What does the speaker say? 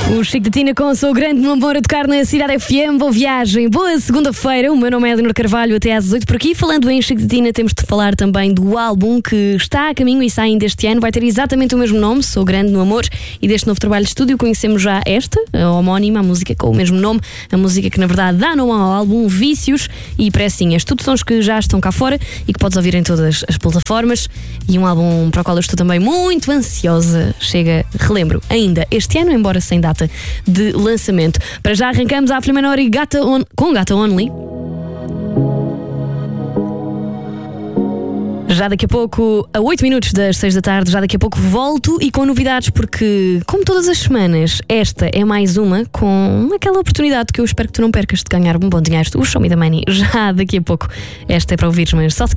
O Chico de Tina com Sou Grande no Amor a tocar na Cidade FM. Boa viagem, boa segunda-feira. O meu nome é Leonor Carvalho, até às 18 por aqui. Falando em Chico de Tina, temos de falar também do álbum que está a caminho e sai ainda este ano. Vai ter exatamente o mesmo nome, Sou Grande no Amor. E deste novo trabalho de estúdio conhecemos já esta, a homónima, a música com o mesmo nome. A música que na verdade dá nome ao álbum, Vícios e Pressinhas. Tudo sons que já estão cá fora e que podes ouvir em todas as plataformas. E um álbum para o qual eu estou também muito ansiosa. Chega, relembro, ainda este ano, embora sem data de lançamento. Para já arrancamos a Menor e com Gata Only. Já daqui a pouco, a 8 minutos das 6 da tarde, já daqui a pouco volto e com novidades, porque, como todas as semanas, esta é mais uma com aquela oportunidade que eu espero que tu não percas de ganhar um bom dinheiro. O Show Me the Money, já daqui a pouco. Esta é para ouvires, mas só se